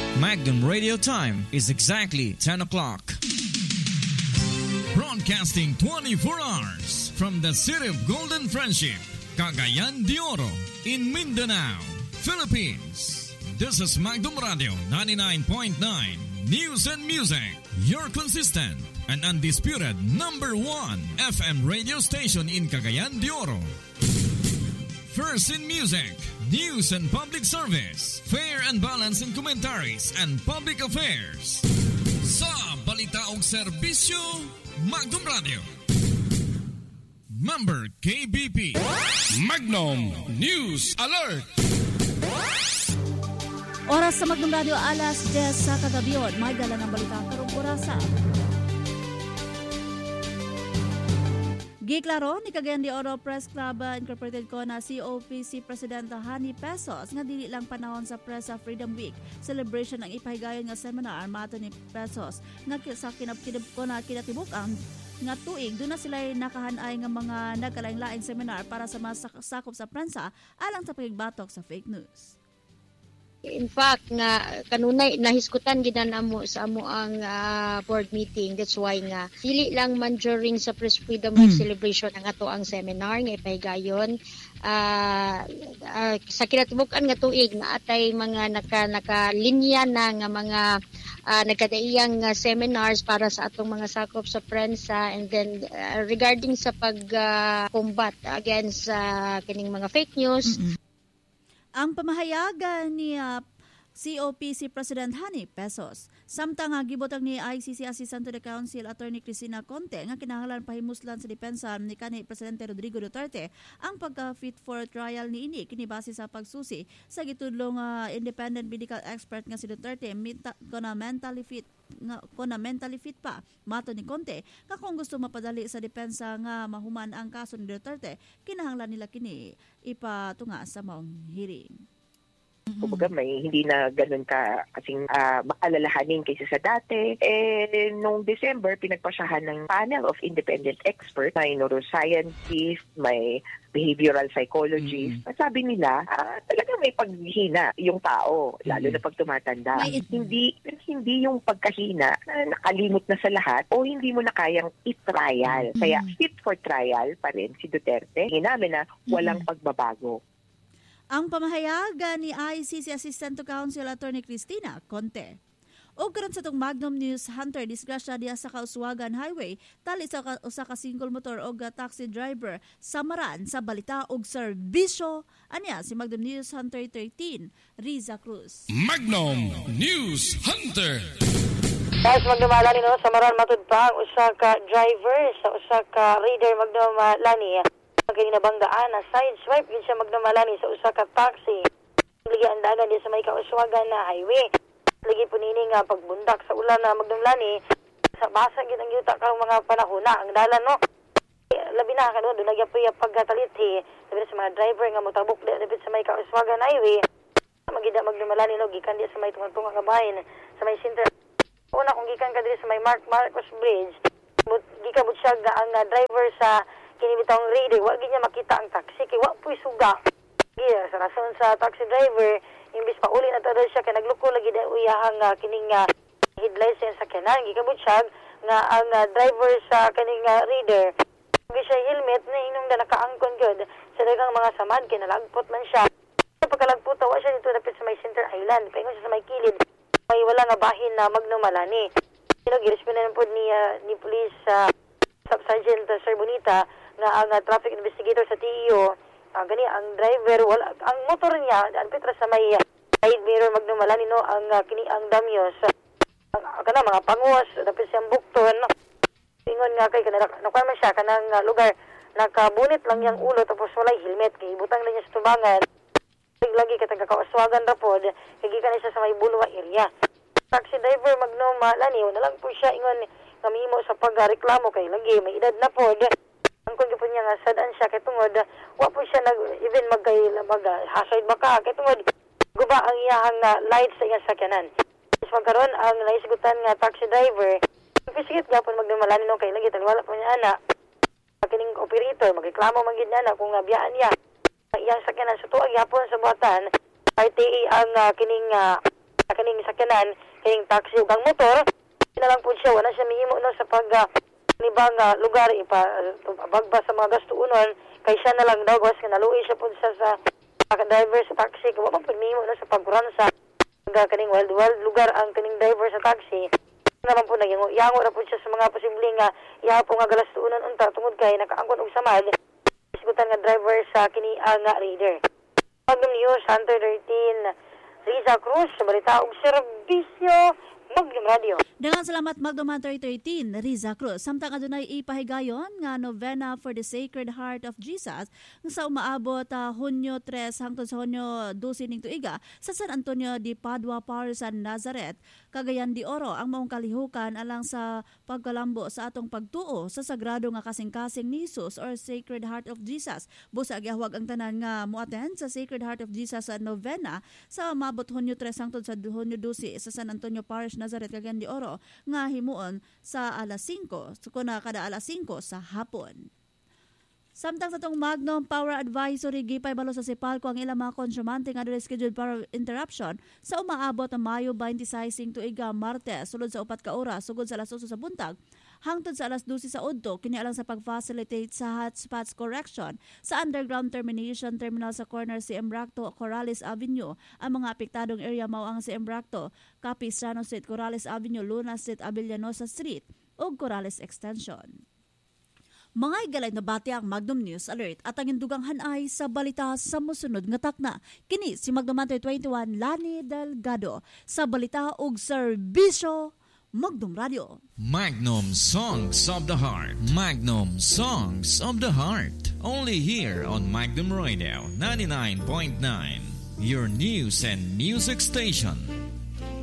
Magnum Radio time is exactly 10 o'clock. Broadcasting 24 hours from the city of Golden Friendship, Cagayan de Oro, in Mindanao, Philippines. This is Magnum Radio 99.9 News and Music, your consistent and undisputed number one FM radio station in Cagayan de Oro. First in music, news and public service, fair and balanced in commentaries and public affairs. Sa balita og serbisyo, Magnum Radio. Member KBP. Magnum News Alert. Oras sa Magnum Radio, alas 10 sa kagabiyon. May dala ng balita karong orasa. Giklaro ni Cagayan de Oro Press Club Incorporated ko na COPC President Hani Pesos nga dili lang panahon sa Press Freedom Week celebration ang ipahigayon nga seminar mato ni Pesos nga sa kinatibuk ang nga tuig doon na sila nakahanay nga mga nagkalain-laing seminar para sa masakop sa prensa alang sa pagbatok sa fake news. In fact, nga kanunay nahiskutan gid namo sa amo ang board meeting. That's why nga dili lang man during sa Press Freedom Week celebration ang ato ang seminar nga ipahigayon sa kinatibuk-an nga tuig na atay mga nakalinya na nga mga nagkadaiyang seminars para sa atong mga sakop sa prensa, and then regarding sa pag-combat against kining mga fake news. Ang pamahayagan ni COPC President Hani Pesos. Samtang gibotang ni ICC Assistant to the Council Attorney Cristina Conte nga kinahanglan pahimuslan sa depensa ni kanhi Presidente Rodrigo Duterte ang pagka-fit for trial ni ini kini base sa pagsusi sa gitudlong independent medical expert nga si Duterte mentally fit pa mato ni Conte nga kung gusto mapadali sa depensa nga mahuman ang kaso ni Duterte kinahanglan nila kini ipatunga sa maong hearing. Kumbaga may hindi na ganun ka kasing maalalahanin kaysa sa dati. Noong December, pinagpasyahan ng panel of independent experts, may neuroscientist, may behavioral psychologist. Sabi nila, talaga may paghihina yung tao, lalo na pag tumatanda. Hindi yung pagkahina na nakalimot na sa lahat o hindi mo na kayang i-trial. Kaya fit for trial pa rin si Duterte. Hinamin na walang pagbabago. Ang pamahayagan ni ICC Assistant to Council Attorney Cristina Conte. O karon sa itong Magnum News Hunter, disgrasya diya sa Kauswagan Highway, tali sa usa ka single motor o taxi driver samaran sa balita og serbisyo. Anya si Magnum News Hunter 13, Riza Cruz. Magnum News Hunter. Guys, Magnum Lani no, samaran matud pa ang usa ka driver sa usa ka reader Magnum Lani. Kaya nabanggaan na side swipe din siya magnamalani sa usa ka taxi. Lagi ang dagan din sa may Kauswagan na highway. Lagi po nini nga pagbundak sa ulan na magdamlani sa basa gid ang yuta kang mga panahon na ang dalan no. Labi na kanon do nagya po pagkatalithi labi sa mga driver nga motabok dapit sa may Kauswagan highway. Magida magnamalani no gikan di sa may tungtong nga bahin sa may center. Una kung gikan ka diri sa may Marcos Bridge, gikabot siya ang driver sa kini bitong reader, wag niya makita ang taxi kay wa puy suga. Sa rason sa taxi driver, imbis pa uli na to siya kay nagluko lagi da uyahang kining headlights sa kanan gikabot siya nga ang driver sa kining reader. Gi siya helmet na inong da nakaangkon gyud sa daghang mga samad kay nalagpot man siya. Pagkalagpot wa siya dito dapit sa may Center Island, paingon siya sa may kilid. May wala nga bahin na magnumalani. Giresponden po ni police Sub Sergeant Sir Bonita nga ang traffic investigator sa TEO, gani ang driver wala ang motor niya anpitra sa may side mirror magnumalani no ang kini ang damyos kana mga pangos dapit siyang bukton ingon nga kay kanang nakuha siya kanang lugar nakabunit lang yang ulo tapos walay helmet kay butang lang niya sa tubangan lagi katag Kauswagan ra pod kay gikan siya sa may Bulwa area. Taxi driver magnumalani wala lang po siya ingon kamimo sa pagreklamo kay lagi may edad na pod. Ang kung po niya nga sadan siya kay tungod wa po siya even hazard baka kay tungod guba ang iyahang light sa iyang sakyanan. Is magkaroon ang naisgutan nga taxi driver pisigit gyapon magdumalani no kay lagi wala po niya ana kining operator magreklamo man gid niya kung biyaan niya iyang sakyanan sa tuig gyapon sa buhatan RTA ang kining kaning sakyanan, kaning taxi ug ang motor, na lang po siya, wala siya mihimo no sa pag nibang lugar bagba sa mga gastuunon, kay siya na lang daw was naluoy siya po sa driver sa taxi, kung wala po mihimo no sa pagransa kaning wild lugar ang kaning driver sa taxi. Naman po yango na po siya sa mga posibleng ihapo nga galastuunon unta tungod kay nakaangkon og samad isgutan nga driver sa kini nga reader. Magnum News Hunter 13 Riza Cruz sa balita og serbisyo Magnum Radio. Dengan salamat Magnum Hunter 13 Riza Cruz. Samtang adunay ipahigayon nga novena for the Sacred Heart of Jesus sa umaabot Hunyo 3 hangtod sa Hunyo 12 ning tuiga sa San Antonio de Padua Parish sa Nazareth, Cagayan de Oro ang maong kalihukan alang sa pagkalambo sa atong pagtuo sa sagrado nga kasing-kasing ni Jesus or Sacred Heart of Jesus. Busa gihawag ang tanan nga moattend sa Sacred Heart of Jesus sa novena sa umaabot Hunyo 3 hangtod sa Hunyo 12 sa San Antonio Parish Nazareth, Cagayan de Oro nga himuon sa alas 5 kuna kada alas 5 sa hapon. Samtang sa tong Magnum Power Advisory gipay balo sa Sipalco ang ilang mga konsyumante nga adunay scheduled power interruption sa umaabot ang Mayo 26 tuiga Martes sulod sa 4 ka oras sugod sa alas 8 sa buntag hangtod sa alas 12 sa udto kini alang sa pag-facilitate sa hotspots correction sa underground termination terminal sa corner si Embracto Corrales Avenue. Ang mga apektadong area mao ang si Embracto, Capistrano Street, Corrales Avenue, Luna Street, Avellanosa Street ug Corrales Extension. Mga igalay na bati ang Magnum News Alert at ang indugang hanay sa balita sa musunod nga takna. Kini si Magnum Hunter 21 Lani Delgado sa balita ug serbisyo Magnum Radio. Magnum Songs of the Heart. Magnum Songs of the Heart. Only here on Magnum Radio 99.9. Your news and music station.